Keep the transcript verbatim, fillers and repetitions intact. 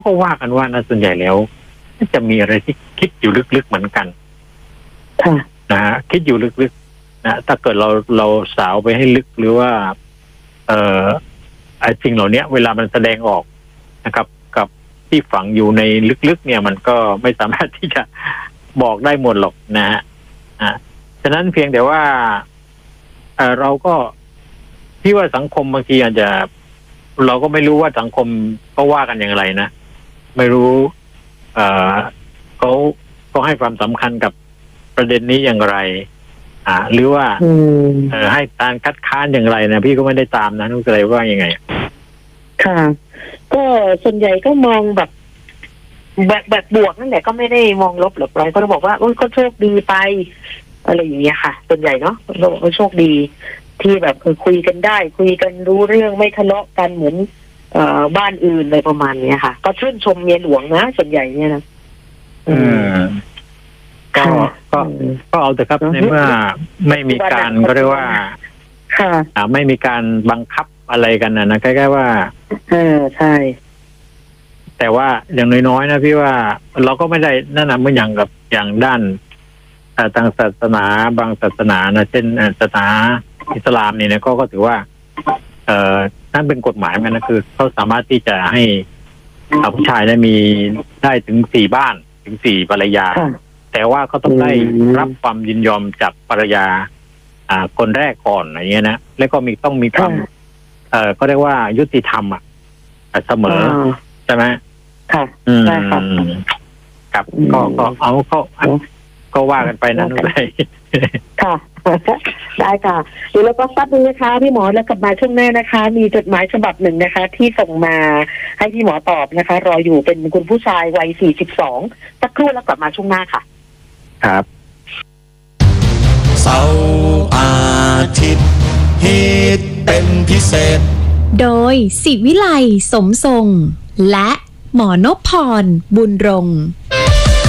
ก็ว่ากันว่านะส่วนใหญ่แล้วจะมีอะไรที่คิดอยู่ลึกๆเหมือนกันนะฮะคิดอยู่ลึกๆนะถ้าเกิดเราเราสาวไปให้ลึกหรือว่า เอ่อไอ้สิ่งเหล่านี้เวลามันแสดงออกนะครับกับที่ฝังอยู่ในลึกๆเนี่ยมันก็ไม่สามารถที่จะบอกได้หมดหรอกนะฮะอ่าฉะนั้นเพียงแต่ว่าเอ่อเราก็พี่ว่าสังคมบางทีอาจจะเราก็ไม่รู้ว่าสังคมเขาว่ากันอย่างไรนะไม่รู้ เอ่อเขาเขาให้ความสำคัญกับประเด็นนี้อย่างไร อ่า หรือว่าเอ่อให้การคัดค้านอย่างไรนะพี่ก็ไม่ได้ตามนะนุ้งเลยว่ายังไงค่ะก็ส่วนใหญ่ก็มองแบบแบบแบบบวกนั่นแหละก็ไม่ได้มองลบหรอกอะไรก็ต้องบอกว่าโอ้ยก็โชคดีไปอะไรอย่างเงี้ยค่ะส่วนใหญ่เนาะก็โชคดีที่แบบคือคุยกันได้คุยกันรู้เรื่องไม่ทะเลาะกันเหมือนเอ่อบ้านอื่นอะไรประมาณเนี้ยค่ะก็ชื่นชมเมียหลวงนะส่วนใหญ่เนี่ยนะอืมก็ก็ก็เอาแต่ครับในเมื่อไม่มีการก็เรียกว่าค่ะอ่าไม่มีการบังคับอะไรกันนะนะใกล้ๆว่าเออใช่แต่ว่าอย่างน้อยๆนะพี่ว่าเราก็ไม่ได้นั่นนะเมื่ออย่างกับอย่างด้านทางศาสนาบางศาสนานะเช่นศาสนาอิสลามนี่นะก็ก็ถือว่า เอ่อนั่นเป็นกฎหมายมันนะคือเขาสามารถที่จะให้ผู้ชายได้มีได้ถึงสี่บ้านถึงสี่ภรรยาแต่ว่าเขาต้องได้รับความยินยอมจากภรรยา อ่าคนแรกก่อนอย่างเงี้ยนะแล้วก็มีต้องมีความเอ่อก็เรียกว่ายุติธรรมอ่ะเสมอใช่ไหมค่ะใช่ครับครับก็ก็เอาเขาก็ว่ากันไปนะนุ้ยค่ะได้ค่ะเดี๋ยวเราก็ซับดูนะคะพี่หมอแล้วกลับมาช่วงหน้านะคะ มีจดหมายฉบับหนึ่งนะคะ ที่ส่งมาให้พี่หมอตอบนะคะรออยู่เป็นคุณผู้ชายวัยสี่สิบสองสักครู่แล้วกลับมาช่วงหน้าค่ะครับเสาร์อาทิตย์ฮิตเป็นพิเศษโดยศิวิไลสมทรงและหมอนพพรบุญรงค์